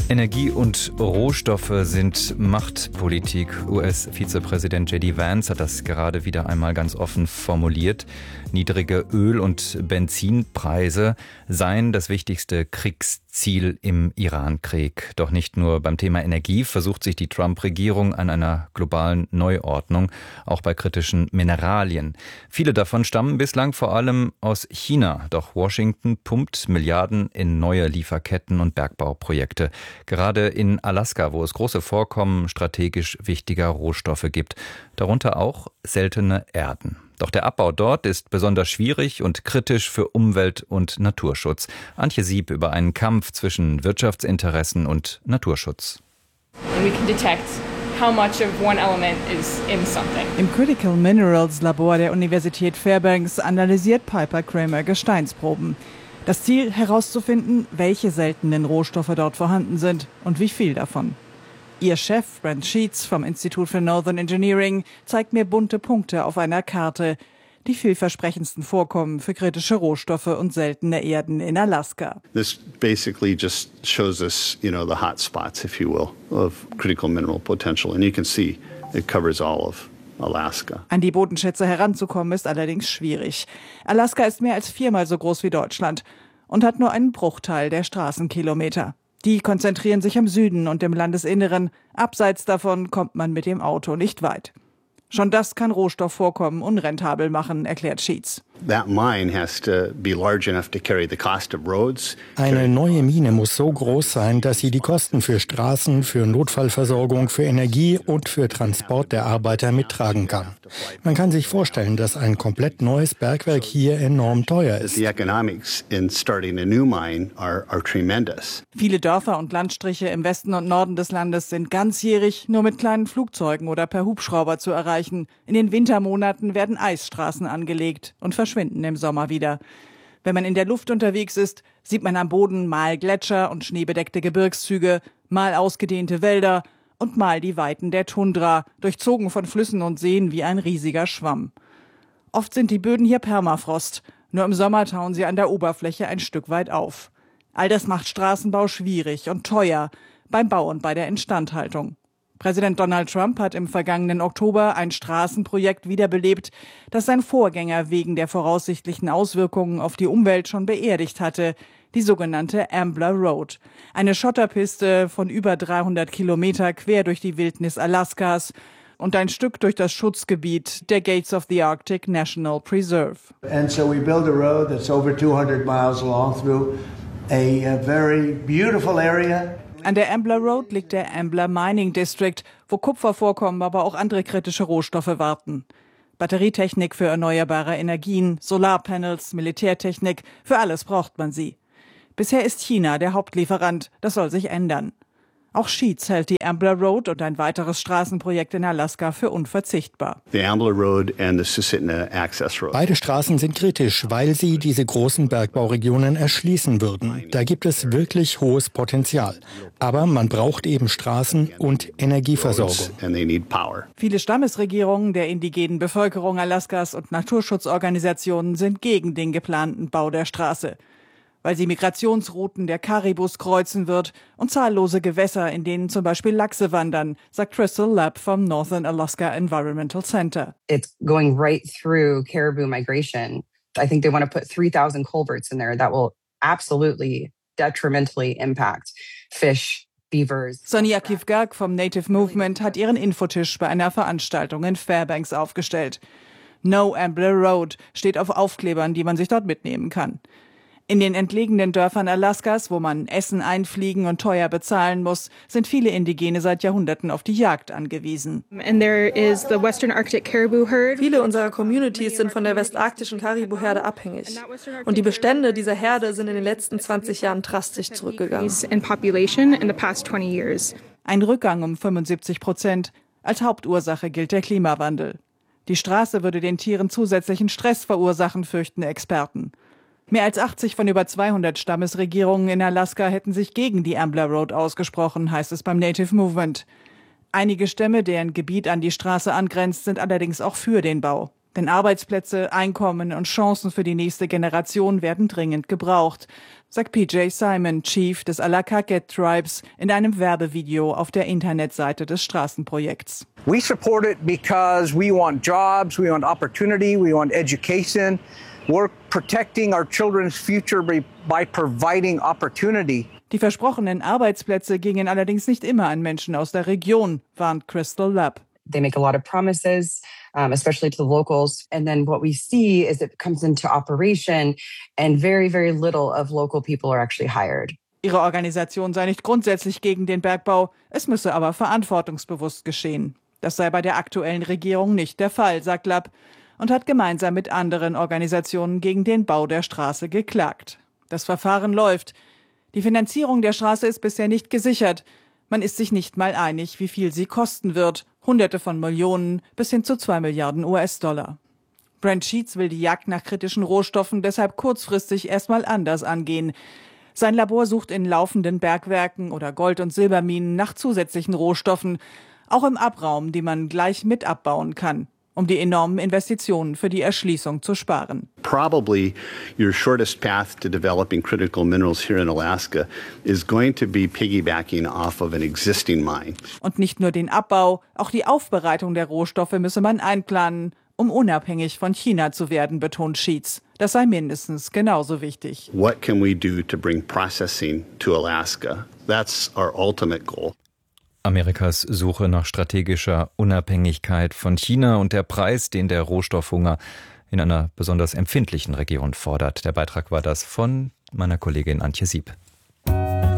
Energie und Rohstoffe sind Machtpolitik. US-Vizepräsident J.D. Vance hat das gerade wieder einmal ganz offen formuliert. Niedrige Öl- und Benzinpreise seien das wichtigste Kriegsziel im Iran-Krieg. Doch nicht nur beim Thema Energie versucht sich die Trump-Regierung an einer globalen Neuordnung, auch bei kritischen Mineralien. Viele davon stammen bislang vor allem aus China. Doch Washington pumpt Milliarden in neue Lieferketten und Bergbauprojekte. Gerade in Alaska, wo es große Vorkommen strategisch wichtiger Rohstoffe gibt, darunter auch seltene Erden. Doch der Abbau dort ist besonders schwierig und kritisch für Umwelt- und Naturschutz. Antje Sieb über einen Kampf zwischen Wirtschaftsinteressen und Naturschutz. Im Critical Minerals Labor der Universität Fairbanks analysiert Piper Kramer Gesteinsproben. Das Ziel, herauszufinden, welche seltenen Rohstoffe dort vorhanden sind und wie viel davon. Ihr Chef, Brent Sheets vom Institute for Northern Engineering, zeigt mir bunte Punkte auf einer Karte, die vielversprechendsten Vorkommen für kritische Rohstoffe und seltene Erden in Alaska. This basically just shows us, the hot spots, if you will, of critical mineral potential. And you can see it covers all of Alaska. An die Bodenschätze heranzukommen ist allerdings schwierig. Alaska ist mehr als 4-mal so groß wie Deutschland und hat nur einen Bruchteil der Straßenkilometer. Die konzentrieren sich im Süden und im Landesinneren. Abseits davon kommt man mit dem Auto nicht weit. Schon das kann Rohstoffvorkommen unrentabel machen, erklärt Sheets. Eine neue Mine muss so groß sein, dass sie die Kosten für Straßen, für Notfallversorgung, für Energie und für Transport der Arbeiter mittragen kann. Man kann sich vorstellen, dass ein komplett neues Bergwerk hier enorm teuer ist. Viele Dörfer und Landstriche im Westen und Norden des Landes sind ganzjährig nur mit kleinen Flugzeugen oder per Hubschrauber zu erreichen. In den Wintermonaten werden Eisstraßen angelegt und verschwinden im Sommer wieder. Wenn man in der Luft unterwegs ist, sieht man am Boden mal Gletscher und schneebedeckte Gebirgszüge, mal ausgedehnte Wälder und mal die Weiten der Tundra, durchzogen von Flüssen und Seen wie ein riesiger Schwamm. Oft sind die Böden hier Permafrost, nur im Sommer tauen sie an der Oberfläche ein Stück weit auf. All das macht Straßenbau schwierig und teuer, beim Bau und bei der Instandhaltung. Präsident Donald Trump hat im vergangenen Oktober ein Straßenprojekt wiederbelebt, das sein Vorgänger wegen der voraussichtlichen Auswirkungen auf die Umwelt schon beerdigt hatte, die sogenannte Ambler Road. Eine Schotterpiste von über 300 Kilometer quer durch die Wildnis Alaskas und ein Stück durch das Schutzgebiet der Gates of the Arctic National Preserve. And so we build a road that's over 200 miles long through a very beautiful area. An der Ambler Road liegt der Ambler Mining District, wo Kupfer vorkommen, aber auch andere kritische Rohstoffe warten. Batterietechnik für erneuerbare Energien, Solarpanels, Militärtechnik, für alles braucht man sie. Bisher ist China der Hauptlieferant, das soll sich ändern. Auch Sheets hält die Ambler Road und ein weiteres Straßenprojekt in Alaska für unverzichtbar. Beide Straßen sind kritisch, weil sie diese großen Bergbauregionen erschließen würden. Da gibt es wirklich hohes Potenzial. Aber man braucht eben Straßen und Energieversorgung. Viele Stammesregierungen der indigenen Bevölkerung Alaskas und Naturschutzorganisationen sind gegen den geplanten Bau der Straße, weil sie Migrationsrouten der Karibus kreuzen wird und zahllose Gewässer, in denen zum Beispiel Lachse wandern, sagt Crystal Lapp vom Northern Alaska Environmental Center. It's going right through caribou migration. I think they want to put 3,000 culverts in there that will absolutely detrimentally impact fish, beavers. Sonia Kivgak vom Native Movement hat ihren Infotisch bei einer Veranstaltung in Fairbanks aufgestellt. No Ambler Road steht auf Aufklebern, die man sich dort mitnehmen kann. In den entlegenen Dörfern Alaskas, wo man Essen einfliegen und teuer bezahlen muss, sind viele Indigene seit Jahrhunderten auf die Jagd angewiesen. Viele unserer Communities sind von der westarktischen Karibu-Herde abhängig. Und die Bestände dieser Herde sind in den letzten 20 Jahren drastisch zurückgegangen. Ein Rückgang um 75%. Als Hauptursache gilt der Klimawandel. Die Straße würde den Tieren zusätzlichen Stress verursachen, fürchten Experten. Mehr als 80 von über 200 Stammesregierungen in Alaska hätten sich gegen die Ambler Road ausgesprochen, heißt es beim Native Movement. Einige Stämme, deren Gebiet an die Straße angrenzt, sind allerdings auch für den Bau. Denn Arbeitsplätze, Einkommen und Chancen für die nächste Generation werden dringend gebraucht, sagt PJ Simon, Chief des Alakaket Tribes, in einem Werbevideo auf der Internetseite des Straßenprojekts. We support it because we want jobs, we want opportunity, we want education. We're protecting our children's future by providing opportunity. Die versprochenen Arbeitsplätze gingen allerdings nicht immer an Menschen aus der Region, warnt Crystal Lapp. They make a lot of promises, especially to the locals. And then what we see is it comes into operation and very, very little of local people are actually hired. Ihre Organisation sei nicht grundsätzlich gegen den Bergbau, es müsse aber verantwortungsbewusst geschehen. Das sei bei der aktuellen Regierung nicht der Fall, sagt Lapp, und hat gemeinsam mit anderen Organisationen gegen den Bau der Straße geklagt. Das Verfahren läuft. Die Finanzierung der Straße ist bisher nicht gesichert. Man ist sich nicht mal einig, wie viel sie kosten wird. Hunderte von Millionen bis hin zu 2 Milliarden US-Dollar. Brent Sheets will die Jagd nach kritischen Rohstoffen deshalb kurzfristig erstmal anders angehen. Sein Labor sucht in laufenden Bergwerken oder Gold- und Silberminen nach zusätzlichen Rohstoffen, auch im Abraum, die man gleich mit abbauen kann, um die enormen Investitionen für die Erschließung zu sparen. Probably your shortest path to developing critical minerals here in Alaska is going to be piggybacking off of an existing mine. Und nicht nur den Abbau, auch die Aufbereitung der Rohstoffe müsse man einplanen, um unabhängig von China zu werden, betont Sheets. Das sei mindestens genauso wichtig. What can we do to bring processing to Alaska? That's our ultimate goal. Amerikas Suche nach strategischer Unabhängigkeit von China und der Preis, den der Rohstoffhunger in einer besonders empfindlichen Region fordert. Der Beitrag war das von meiner Kollegin Antje Sieb.